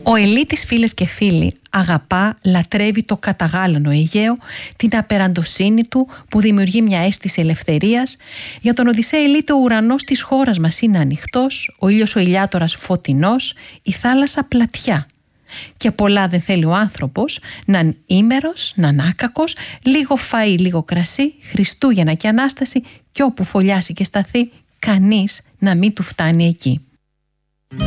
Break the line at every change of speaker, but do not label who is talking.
Ο Ελίτης, φίλες και φίλοι, αγαπά, λατρεύει το καταγάλανο Αιγαίο, την απεραντοσύνη του που δημιουργεί μια αίσθηση ελευθερίας. Για τον Οδυσσέα Ελίτη ο ουρανός της χώρας μας είναι ανοιχτός, ο ήλιος ο ηλιάτορας φωτεινός, η θάλασσα πλατιά. Και πολλά δεν θέλει ο άνθρωπος, να είναι ήμερος, να είναι άκακος, λίγο φαΐ, λίγο κρασί, Χριστούγεννα και Ανάσταση, και όπου φωλιάσει και σταθεί, κανείς να μην του φτάνει εκεί.